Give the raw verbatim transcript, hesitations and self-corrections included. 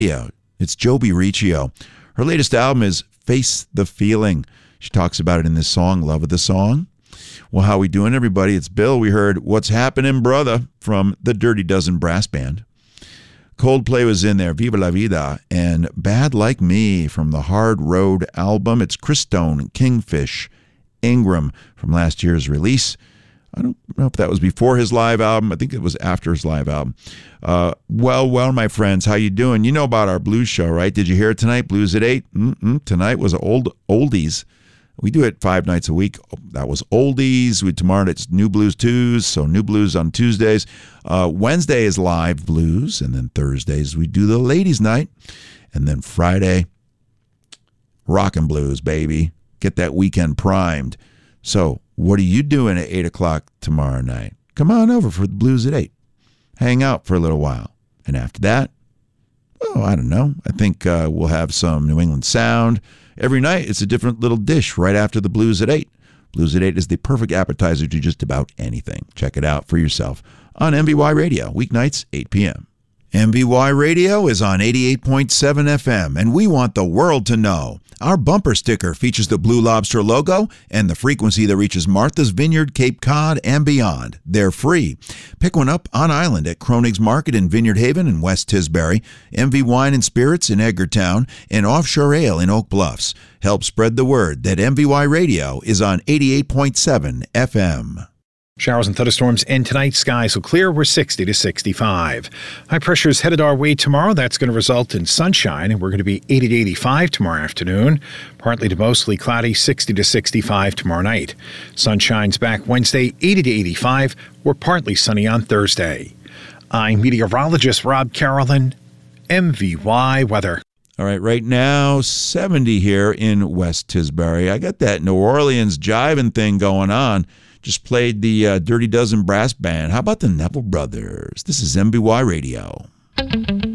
Yeah, it's Joby Riccio. Her latest album is Face the Feeling. She talks about it in this song, Love of the Song. Well, how we doing, everybody? It's Bill. We heard What's Happening, Brother from the Dirty Dozen Brass Band. Coldplay was in there, Viva la Vida, and Bad Like Me from the Hard Road album. It's Chris Stone, Kingfish, Ingram from last year's release. I don't know if that was before his live album. I think it was after his live album. Uh, well, well, my friends, how you doing? You know about our blues show, right? Did you hear it tonight? Blues at eight? Mm-mm. Tonight was old oldies. We do it five nights a week. That was oldies. We tomorrow it's New Blues Tues, so New Blues on Tuesdays. Uh, Wednesday is live blues, and then Thursdays we do the ladies' night, and then Friday, rockin' blues, baby. Get that weekend primed. So what are you doing at eight o'clock tomorrow night? Come on over for the Blues at eight. Hang out for a little while. And after that, oh, I don't know. I think uh, we'll have some New England sound. Every night, it's a different little dish right after the Blues at eight. Blues at eight is the perfect appetizer to just about anything. Check it out for yourself on M V Y Radio, weeknights, eight p.m. M V Y Radio is on eighty-eight point seven F M, and we want the world to know. Our bumper sticker features the Blue Lobster logo and the frequency that reaches Martha's Vineyard, Cape Cod, and beyond. They're free. Pick one up on island at Kronig's Market in Vineyard Haven and West Tisbury, M V Wine and Spirits in Edgartown, and Offshore Ale in Oak Bluffs. Help spread the word that M V Y Radio is on eighty-eight point seven F M. Showers and thunderstorms in tonight. Skies will clear. We're sixty to sixty-five. High pressure is headed our way tomorrow. That's going to result in sunshine, and we're going to be eighty to eighty-five tomorrow afternoon. Partly to mostly cloudy, sixty to sixty-five tomorrow night. Sunshine's back Wednesday, eighty to eighty-five. We're partly sunny on Thursday. I'm meteorologist Rob Carolyn, M V Y Weather. All right, right now, seventy here in West Tisbury. I got that New Orleans jiving thing going on. Just played the uh, Dirty Dozen Brass Band. How about the Neville Brothers? This is M V Y Radio.